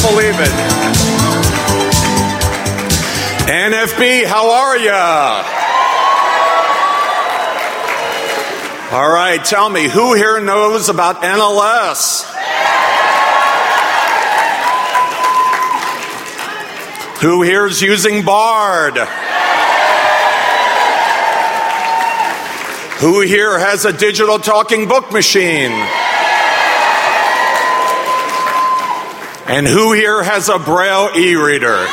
believe it. NFB, how are ya? All right, tell me, who here knows about NLS? Who here is using Bard? Who here has a digital talking book machine? And who here has a Braille e-reader?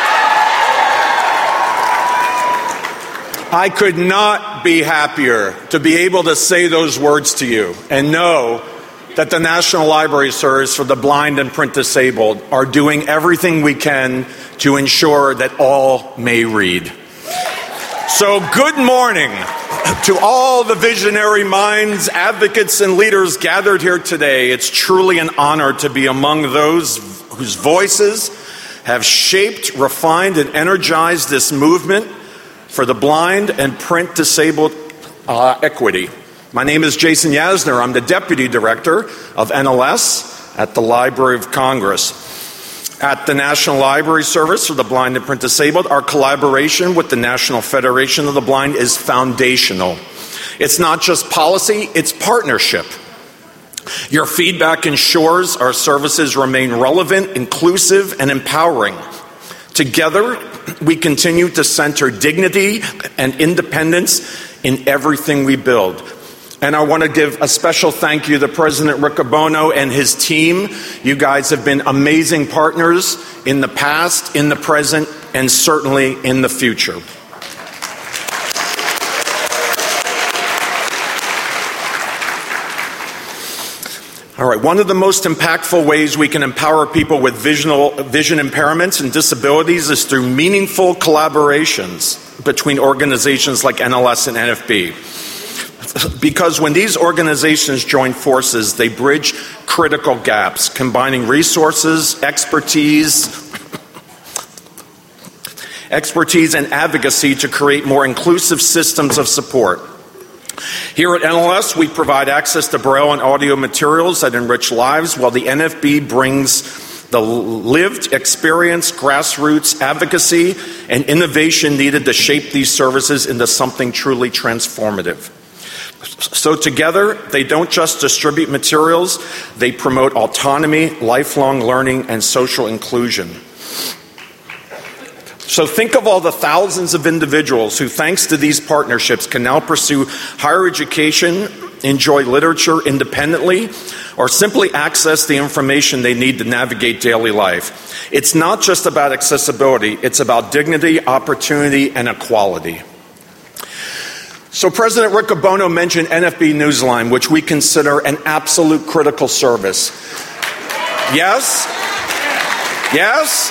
I could not be happier to be able to say those words to you and know that the National Library Service for the Blind and Print Disabled are doing everything we can to ensure that all may read. So good morning to all the visionary minds, advocates, and leaders gathered here today. It's truly an honor to be among those whose voices have shaped, refined, and energized this movement for the blind and print disabled equity. My name is Jason Yasner. I'm the Deputy Director of NLS at the Library of Congress. At the National Library Service for the Blind and Print Disabled, our collaboration with the National Federation of the Blind is foundational. It's not just policy, it's partnership. Your feedback ensures our services remain relevant, inclusive, and empowering. Together, we continue to center dignity and independence in everything we build. And I want to give a special thank you to President Riccobono and his team. You guys have been amazing partners in the past, in the present, and certainly in the future. All right, one of the most impactful ways we can empower people with vision impairments and disabilities is through meaningful collaborations between organizations like NLS and NFB. Because when these organizations join forces, they bridge critical gaps, combining resources, expertise, and advocacy to create more inclusive systems of support. Here at NLS, we provide access to Braille and audio materials that enrich lives, while the NFB brings the lived experience, grassroots advocacy, and innovation needed to shape these services into something truly transformative. So together, they don't just distribute materials, they promote autonomy, lifelong learning, and social inclusion. So think of all the thousands of individuals who, thanks to these partnerships, can now pursue higher education, enjoy literature independently, or simply access the information they need to navigate daily life. It's not just about accessibility, it's about dignity, opportunity, and equality. So President Riccobono mentioned NFB Newsline, which we consider an absolute critical service. Yes? Yes?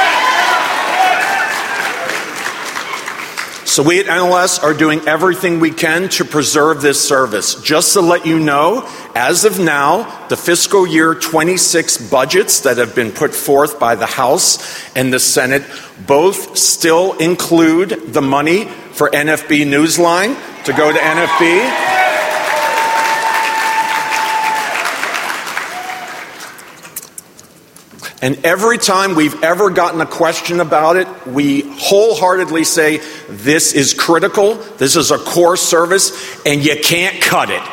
So we at NLS are doing everything we can to preserve this service. Just to let you know, as of now, the fiscal year 26 budgets that have been put forth by the House and the Senate both still include the money for NFB Newsline to go to NFB. And every time we've ever gotten a question about it, we wholeheartedly say, this is critical, this is a core service, and you can't cut it.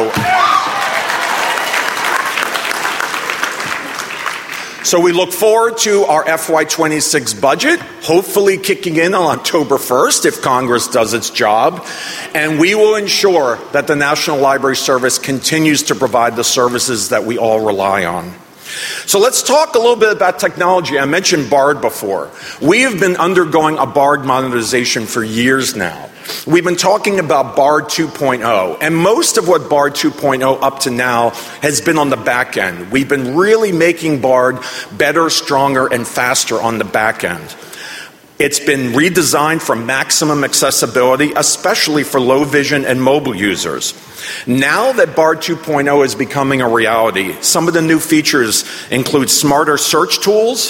So we look forward to our FY26 budget, hopefully kicking in on October 1st if Congress does its job. And we will ensure that the National Library Service continues to provide the services that we all rely on. So let's talk a little bit about technology. I mentioned Bard before. We have been undergoing a Bard modernization for years now. We've been talking about Bard 2.0, and most of what Bard 2.0 up to now has been on the back end. We've been really making Bard better, stronger, and faster on the back end. It's been redesigned for maximum accessibility, especially for low vision and mobile users. Now that Bard 2.0 is becoming a reality, some of the new features include smarter search tools,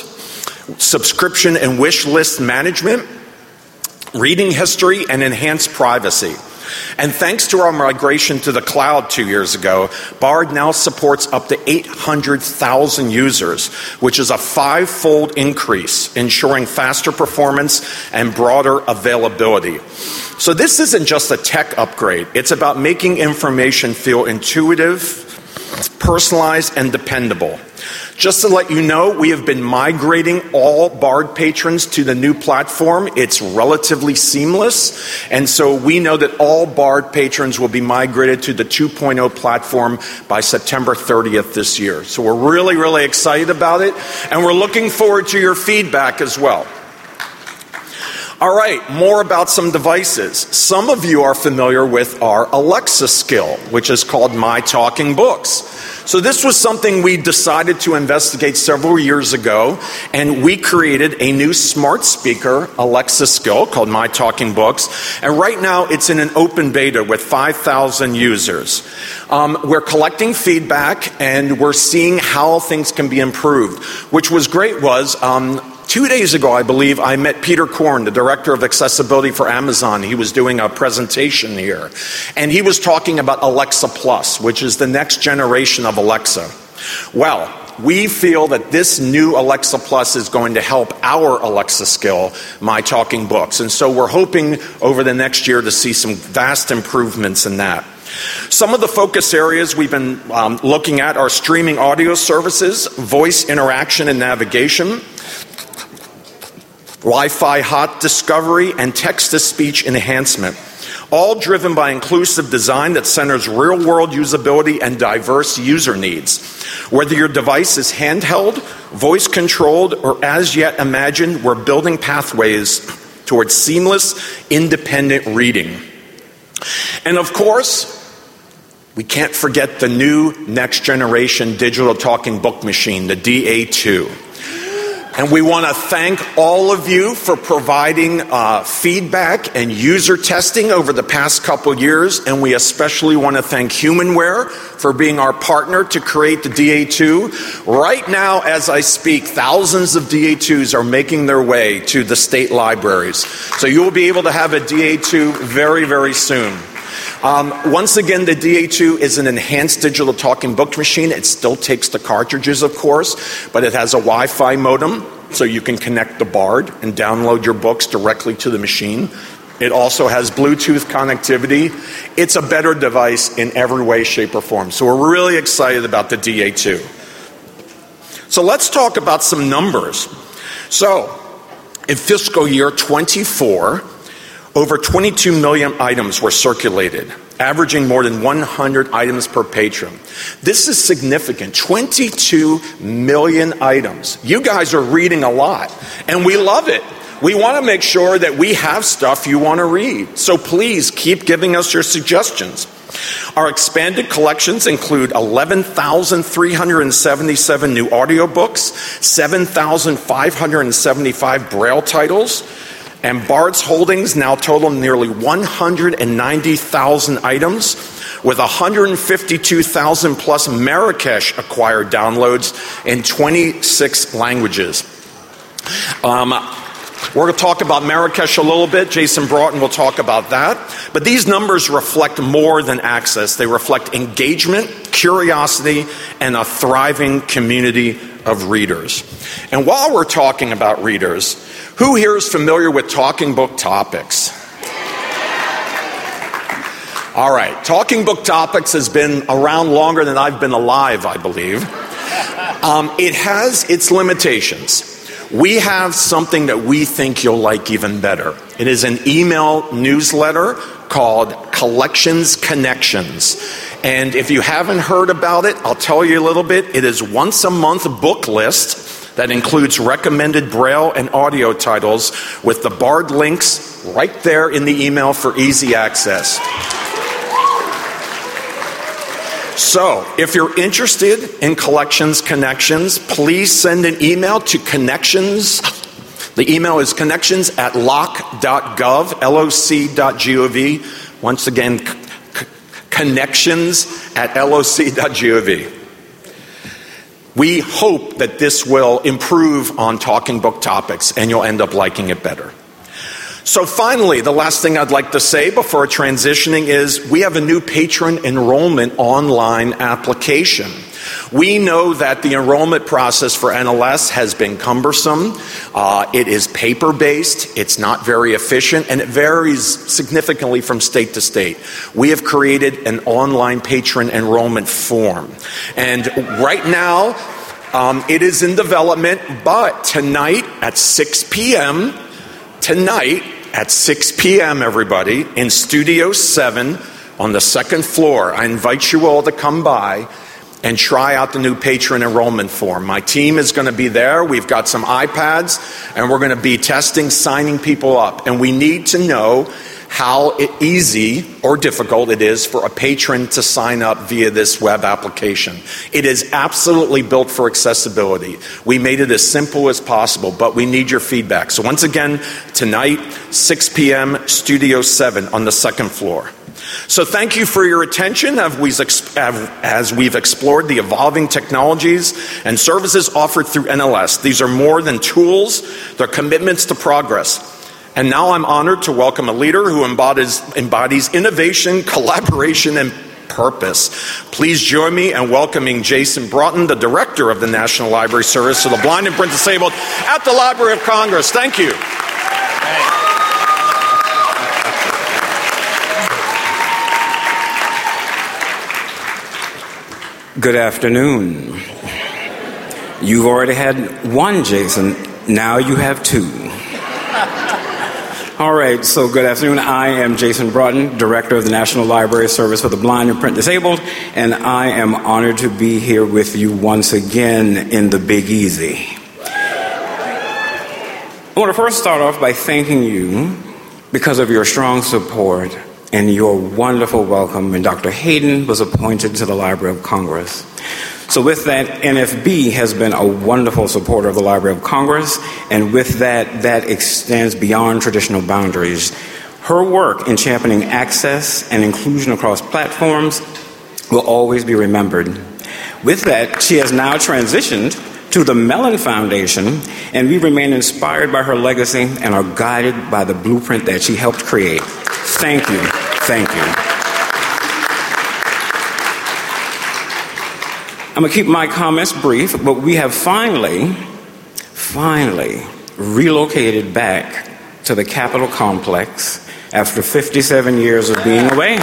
subscription and wish list management, reading history, and enhanced privacy. And thanks to our migration to the cloud 2 years ago, Bard now supports up to 800,000 users, which is a 5-fold increase, ensuring faster performance and broader availability. So this isn't just a tech upgrade. It's about making information feel intuitive, personalized, and dependable. Just to let you know, we have been migrating all Bard patrons to the new platform. It's relatively seamless, and so we know that all Bard patrons will be migrated to the 2.0 platform by September 30th this year. So we're really, really excited about it, and we're looking forward to your feedback as well. All right, more about some devices. Some of you are familiar with our Alexa skill, which is called My Talking Books. So this was something we decided to investigate several years ago, and we created a new smart speaker Alexa skill called My Talking Books. And right now it's in an open beta with 5,000 users. We're collecting feedback and we're seeing how things can be improved. Which was great was 2 days ago, I believe, I met Peter Korn, the director of accessibility for Amazon. He was doing a presentation here. And he was talking about Alexa Plus, which is the next generation of Alexa. Well, we feel that this new Alexa Plus is going to help our Alexa skill, My Talking Books. And so we're hoping over the next year to see some vast improvements in that. Some of the focus areas we've been looking at are streaming audio services, voice interaction and navigation, Wi-Fi hot discovery, and text-to-speech enhancement, all driven by inclusive design that centers real-world usability and diverse user needs. Whether your device is handheld, voice-controlled, or as yet imagined, we're building pathways towards seamless, independent reading. And of course, we can't forget the new next-generation digital talking book machine, the DA2. And we want to thank all of you for providing feedback and user testing over the past couple years. And we especially want to thank Humanware for being our partner to create the DA2. Right now, as I speak, thousands of DA2s are making their way to the state libraries. So you will be able to have a DA2 very, very soon. Once again, the DA2 is an enhanced digital talking book machine. It still takes the cartridges, of course, but it has a Wi-Fi modem, so you can connect the Bard and download your books directly to the machine. It also has Bluetooth connectivity. It's a better device in every way, shape, or form. So we're really excited about the DA2. So let's talk about some numbers. So in fiscal year 24, over 22 million items were circulated, averaging more than 100 items per patron. This is significant, 22 million items. You guys are reading a lot, and we love it. We want to make sure that we have stuff you want to read. So please keep giving us your suggestions. Our expanded collections include 11,377 new audiobooks, 7,575 Braille titles, and Bard's holdings now total nearly 190,000 items, with 152,000 plus Marrakesh acquired downloads in 26 languages. We're going to talk about Marrakesh a little bit. Jason Broughton will talk about that. But these numbers reflect more than access. They reflect engagement, curiosity, and a thriving community of readers. And while we're talking about readers, who here is familiar with Talking Book Topics? All right, Talking Book Topics has been around longer than I've been alive, I believe. It has its limitations. We have something that we think you'll like even better. It is an email newsletter called Collections Connections. And if you haven't heard about it, I'll tell you a little bit. It is once a month book list that includes recommended Braille and audio titles with the Bard links right there in the email for easy access. So, if you're interested in Collections Connections, please send an email to Connections. The email is connections@loc.gov, loc.gov. Once again, connections@loc.gov. We hope that this will improve on Talking Book Topics and you'll end up liking it better. So finally, the last thing I'd like to say before transitioning is we have a new patron enrollment online application. We know that the enrollment process for NLS has been cumbersome. It is paper-based, it's not very efficient, and it varies significantly from state to state. We have created an online patron enrollment form. And right now, it is in development, but tonight at 6 p.m., everybody, in Studio 7 on the second floor, I invite you all to come by and try out the new patron enrollment form. My team is going to be there. We've got some iPads, and we're going to be testing, signing people up. And we need to know how easy or difficult it is for a patron to sign up via this web application. It is absolutely built for accessibility. We made it as simple as possible, but we need your feedback. So once again, tonight, 6 p.m., Studio 7 on the second floor. So thank you for your attention as we've explored the evolving technologies and services offered through NLS. These are more than tools, they're commitments to progress. And now I'm honored to welcome a leader who embodies innovation, collaboration, and purpose. Please join me in welcoming Jason Broughton, the Director of the National Library Service for the Blind and Print Disabled at the Library of Congress. Thank you. Good afternoon. You've already had one, Jason. Now you have two. All right, so good afternoon. I am Jason Broughton, Director of the National Library Service for the Blind and Print Disabled, and I am honored to be here with you once again in the Big Easy. I want to first start off by thanking you because of your strong support and your wonderful welcome when Dr. Hayden was appointed to the Library of Congress. So with that, NFB has been a wonderful supporter of the Library of Congress, and with that, that extends beyond traditional boundaries. Her work in championing access and inclusion across platforms will always be remembered. With that, she has now transitioned to the Mellon Foundation, and we remain inspired by her legacy and are guided by the blueprint that she helped create. Thank you. Thank you. I'm going to keep my comments brief, but we have finally relocated back to the Capitol complex after 57 years of being away.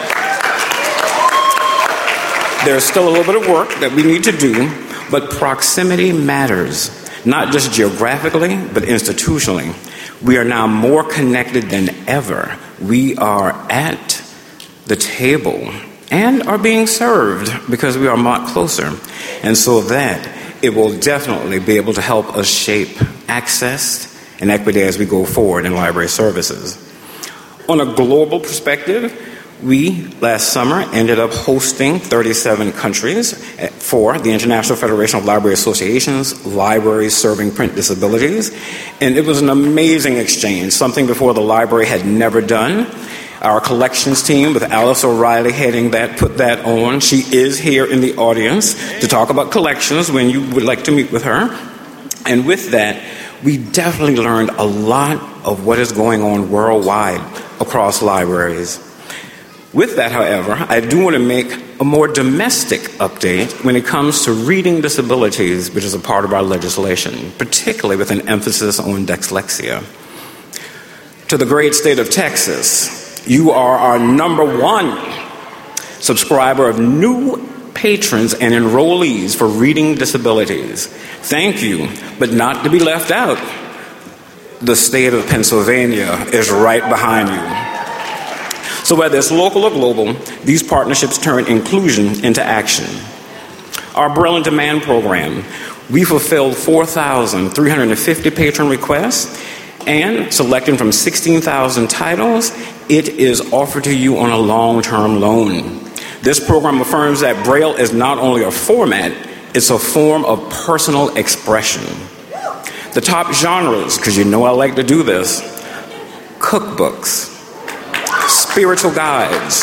There's still a little bit of work that we need to do, but proximity matters, not just geographically, but institutionally. We are now more connected than ever. We are at the table and are being served because we are a lot closer. And so that it will definitely be able to help us shape access and equity as we go forward in library services. On a global perspective, we last summer ended up hosting 37 countries for the International Federation of Library Associations, libraries serving print disabilities. And it was an amazing exchange, something before the library had never done. Our collections team with Alice O'Reilly heading that, put that on. She is here in the audience to talk about collections when you would like to meet with her. And with that, we definitely learned a lot of what is going on worldwide across libraries. With that, however, I do want to make a more domestic update when it comes to reading disabilities, which is a part of our legislation, particularly with an emphasis on dyslexia. To the great state of Texas, you are our #1 subscriber of new patrons and enrollees for reading disabilities. Thank you, but not to be left out. The state of Pennsylvania is right behind you. So whether it's local or global, these partnerships turn inclusion into action. Our Braille on Demand program, we fulfilled 4,350 patron requests, and selecting from 16,000 titles, it is offered to you on a long-term loan. This program affirms that Braille is not only a format, it's a form of personal expression. The top genres, because you know I like to do this: cookbooks, spiritual guides,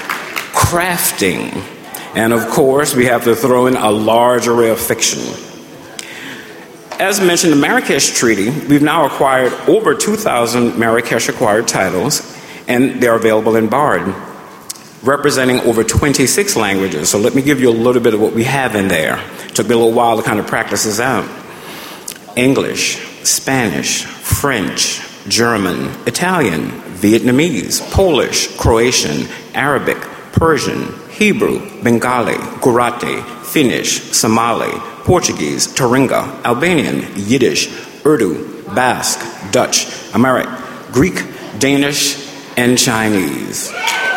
crafting, and of course, we have to throw in a large array of fiction. as mentioned, the Marrakesh Treaty, we've now acquired over 2,000 Marrakesh-acquired titles, and they're available in Bard, representing over 26 languages. So let me give you a little bit of what we have in there. It took me a little while to kind of practice this out. English, Spanish, French, German, Italian, Vietnamese, Polish, Croatian, Arabic, Persian, Hebrew, Bengali, Gujarati, Finnish, Somali, Portuguese, Turinga, Albanian, Yiddish, Urdu, Basque, Dutch, Amharic, Greek, Danish, and Chinese.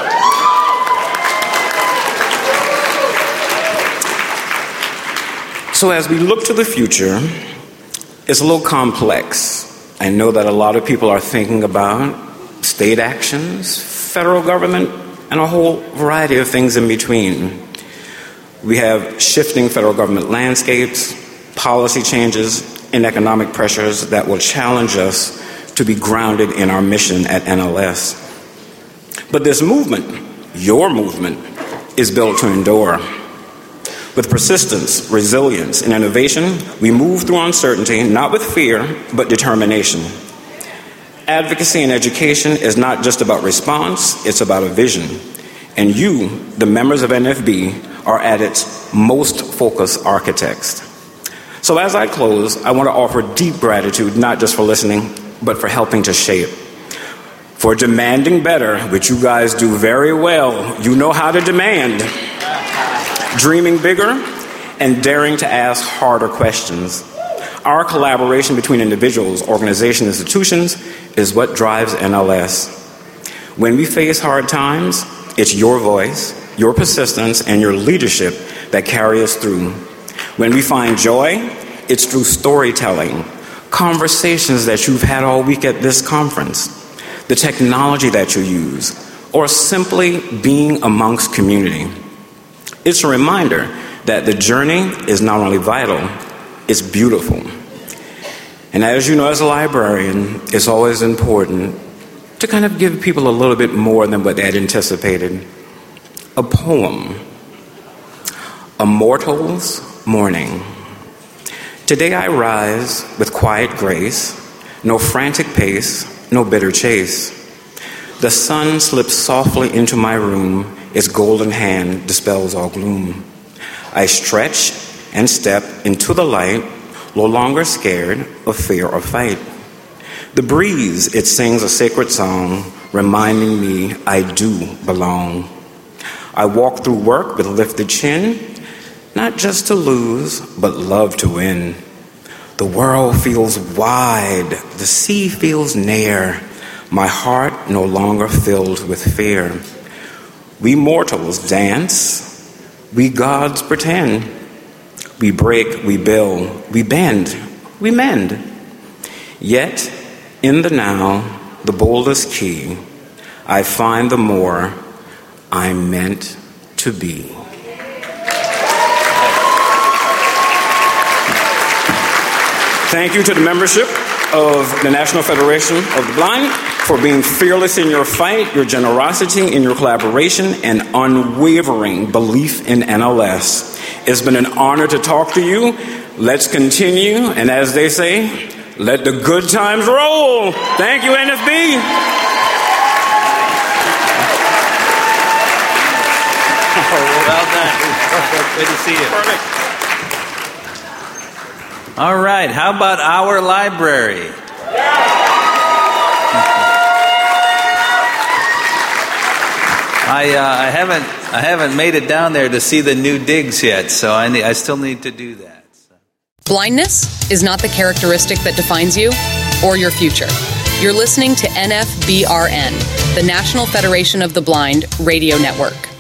So as we look to the future, it's a little complex. I know that a lot of people are thinking about state actions, federal government, and a whole variety of things in between. We have shifting federal government landscapes, policy changes, and economic pressures that will challenge us to be grounded in our mission at NLS. But this movement, your movement, is built to endure. With persistence, resilience, and innovation, we move through uncertainty, not with fear, but determination. Advocacy and education is not just about response, it's about a vision. And you, the members of NFB, are at its most focused architects. So as I close, I want to offer deep gratitude, not just for listening, but for helping to shape. For demanding better, which you guys do very well. You know how to demand. Dreaming bigger, and daring to ask harder questions. Our collaboration between individuals, organizations, institutions is what drives NLS. When we face hard times, it's your voice, your persistence, and your leadership that carry us through. When we find joy, it's through storytelling, conversations that you've had all week at this conference, the technology that you use, or simply being amongst community. It's a reminder that the journey is not only vital, it's beautiful. And as you know, as a librarian, it's always important to kind of give people a little bit more than what they had anticipated. A poem, A Mortal's Morning. Today I rise with quiet grace, no frantic pace, no bitter chase. The sun slips softly into my room, its golden hand dispels all gloom. I stretch and step into the light, no longer scared of fear or fight. The breeze, it sings a sacred song, reminding me I do belong. I walk through work with lifted chin, not just to lose, but love to win. The world feels wide, the sea feels near, my heart no longer filled with fear. We mortals dance, we gods pretend. We break, we build, we bend, we mend. Yet, in the now, the boldest key, I find the more I'm meant to be. Thank you to the membership of the National Federation of the Blind for being fearless in your fight, your generosity in your collaboration, and unwavering belief in NLS. It's been an honor to talk to you. Let's continue, and as they say, let the good times roll. Thank you, NFB. Well done. Good to see you. Perfect. All right, how about our library? I haven't made it down there to see the new digs yet, so I still need to do that. Blindness is not the characteristic that defines you or your future. You're listening to NFBRN, the National Federation of the Blind Radio Network.